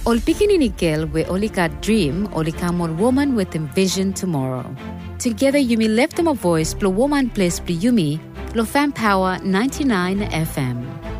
Ol pikininikel we olika dream olikamon woman with envision tomorrow. Together Yumi left them a voice plo woman place plo Yumi lo fan power 99 FM.